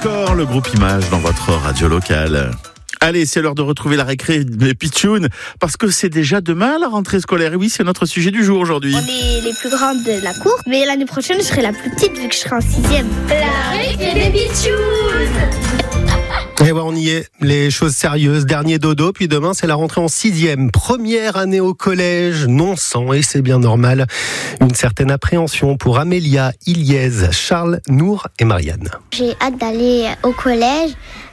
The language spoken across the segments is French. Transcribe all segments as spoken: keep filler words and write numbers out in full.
encore le groupe Image dans votre radio locale. Allez, c'est l'heure de retrouver la récré des Pitchounes, parce que c'est déjà demain la rentrée scolaire. Et oui, c'est notre sujet du jour aujourd'hui. On est les plus grandes de la cour, mais l'année prochaine, je serai la plus petite vu que je serai en sixième. La récré des Pitchounes. Et ouais, on y est. Les choses sérieuses. Dernier dodo, puis demain, c'est la rentrée en sixième. Première année au collège, non sans, et c'est bien normal, une certaine appréhension pour Amélia, Iliès, Charles, Nour et Marianne. J'ai hâte d'aller au collège.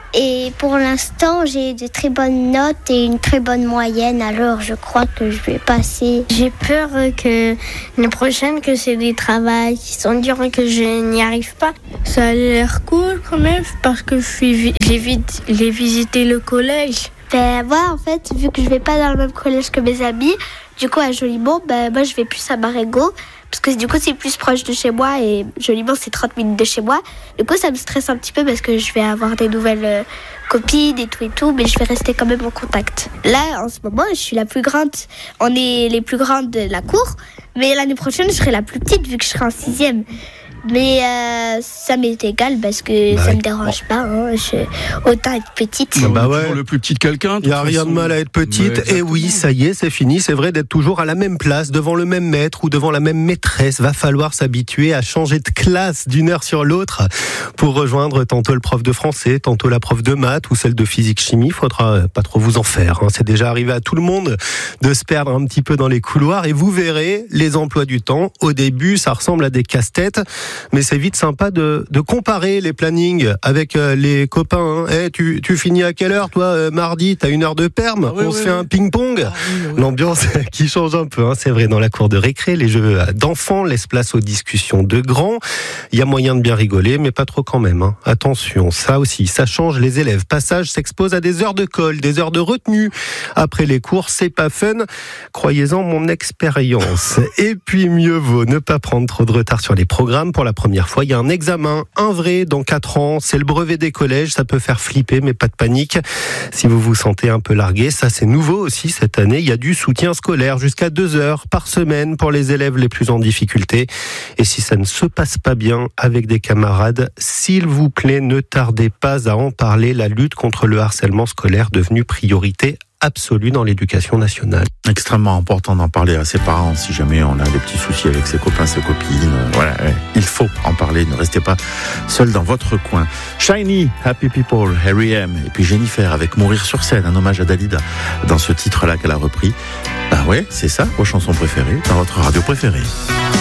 Et pour l'instant, j'ai de très bonnes notes et une très bonne moyenne, alors je crois que je vais passer. J'ai peur que l'année prochaine, que c'est des travaux qui sont durs et que je n'y arrive pas. Ça a l'air cool quand même, parce que je suis, j'ai, vite, j'ai visité le collège. Ben moi, en fait, vu que je vais pas dans le même collège que mes amis, du coup à Jolimont, ben moi je vais plus à Marengo. Parce que du coup, c'est plus proche de chez moi et Jolimont, c'est trente minutes de chez moi. Du coup, ça me stresse un petit peu parce que je vais avoir des nouvelles euh, copines et tout et tout, mais je vais rester quand même en contact. Là, en ce moment, je suis la plus grande. On est les plus grandes de la cour, mais l'année prochaine, je serai la plus petite vu que je serai en sixième. Mais euh, ça m'est égal parce que bah ça oui. me dérange pas. Hein. Je, autant être petite. Ah bah ouais. Le plus petit de quelqu'un. Il n'y a rien de mal à être petite. Et oui, ça y est, c'est fini. C'est vrai d'être toujours à la même place, devant le même maître ou devant la même maîtresse. Va falloir s'habituer à changer de classe d'une heure sur l'autre pour rejoindre tantôt le prof de français, tantôt la prof de maths ou celle de physique-chimie. Il faudra pas trop vous en faire. Hein. C'est déjà arrivé à tout le monde de se perdre un petit peu dans les couloirs. Et vous verrez, les emplois du temps, au début, ça ressemble à des casse-têtes. Mais c'est vite sympa de, de comparer les plannings avec euh, les copains. Hein. Hey, tu, tu finis à quelle heure, toi, euh, mardi? T'as une heure de perm? ah, oui, On oui, se oui. fait un ping-pong ah, oui, oui. L'ambiance qui change un peu, hein. C'est vrai, dans la cour de récré, les jeux d'enfants laissent place aux discussions de grands. Il y a moyen de bien rigoler, mais pas trop quand même. Hein. Attention, ça aussi, ça change les élèves. Passage s'expose à des heures de colle, des heures de retenue. Après les cours, c'est pas fun. Croyez-en mon expérience. Et puis, mieux vaut ne pas prendre trop de retard sur les programmes. Pour la première fois, il y a un examen, un vrai, dans quatre ans. C'est le brevet des collèges, ça peut faire flipper, mais pas de panique. Si vous vous sentez un peu largué, ça c'est nouveau aussi cette année. Il y a du soutien scolaire jusqu'à deux heures par semaine pour les élèves les plus en difficulté. Et si ça ne se passe pas bien avec des camarades, s'il vous plaît, ne tardez pas à en parler. La lutte contre le harcèlement scolaire devenue priorité absolue dans l'éducation nationale. Extrêmement important d'en parler à ses parents si jamais on a des petits soucis avec ses copains, ses copines. Voilà, il faut en parler. Ne restez pas seul dans votre coin. Shiny, Happy People, Harry M. Et puis Jennifer avec Mourir sur scène, un hommage à Dalida dans ce titre-là qu'elle a repris. Ben ouais, c'est ça, vos chansons préférées dans votre radio préférée.